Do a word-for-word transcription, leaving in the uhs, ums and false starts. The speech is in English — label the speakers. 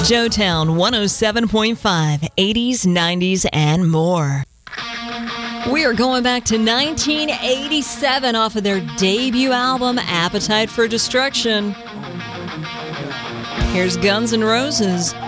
Speaker 1: Joetown one oh seven point five, eighties, nineties, and more. We are going back to nineteen eighty-seven off of their debut album, Appetite for Destruction. Here's Guns N' Roses,